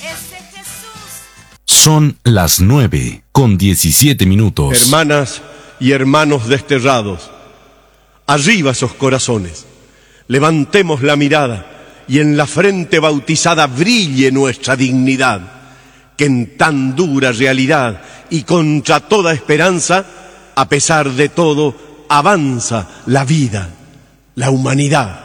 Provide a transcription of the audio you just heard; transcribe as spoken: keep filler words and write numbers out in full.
Ese Jesús. Son las nueve con diecisiete minutos. Hermanas y hermanos desterrados, arriba esos corazones, levantemos la mirada y en la frente bautizada brille nuestra dignidad, que en tan dura realidad y contra toda esperanza, a pesar de todo, avanza la vida, la humanidad.